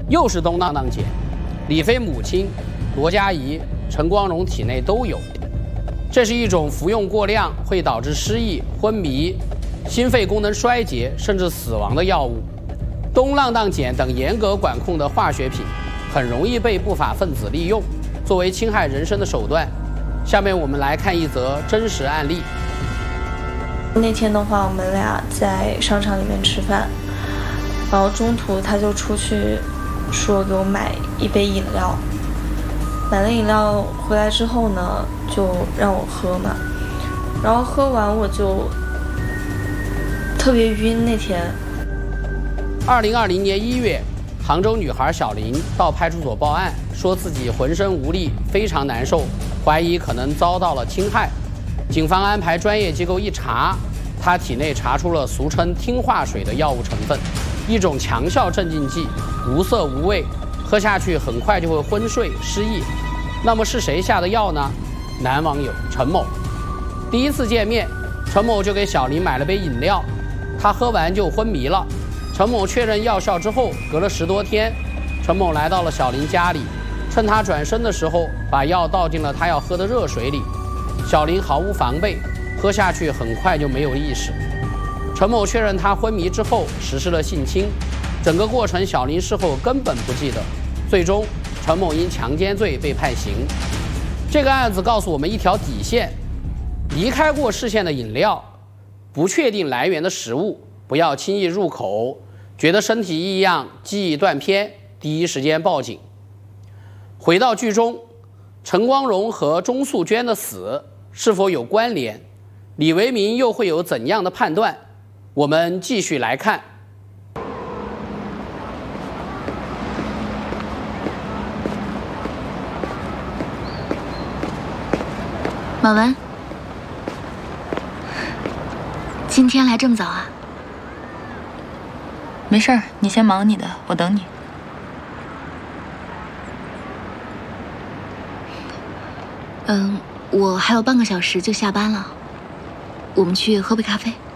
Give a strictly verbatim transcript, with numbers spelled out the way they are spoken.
又是东莨莨碱，李飞母亲、罗佳怡、陈光荣体内都有。这是一种服用过量会导致失忆、昏迷、心肺功能衰竭甚至死亡的药物。东莨莨碱等严格管控的化学品，很容易被不法分子利用，作为侵害人身的手段。下面我们来看一则真实案例。 那天的话，我们俩在商场里面吃饭，然后中途他就出去说给我买一杯饮料，买了饮料回来之后呢，就让我喝嘛，然后喝完我就特别晕。那天二零二零年一月，杭州女孩小林到派出所报案，说自己浑身无力，非常难受，怀疑可能遭到了侵害。警方安排专业机构一查，她体内查出了俗称听话水的药物成分，一种强效镇静剂，无色无味，喝下去很快就会昏睡失忆。那么是谁下的药呢？男网友陈某。第一次见面，陈某就给小林买了杯饮料，他喝完就昏迷了。陈某确认药效之后，隔了十多天，陈某来到了小林家里，趁他转身的时候，把药倒进了他要喝的热水里。小林毫无防备，喝下去很快就没有意识。陈某确认他昏迷之后，实施了性侵，整个过程小林事后根本不记得。最终，陈某因强奸罪被判刑。这个案子告诉我们一条底线：离开过视线的饮料、不确定来源的食物，不要轻易入口。觉得身体异样、记忆断片，第一时间报警。回到剧中，陈光荣和钟素娟的死是否有关联？李维民又会有怎样的判断？我们继续来看。 马文，今天来这么早啊？ 没事儿，你先忙你的，我等你。 嗯，我还有半个小时就下班了，我们去喝杯咖啡。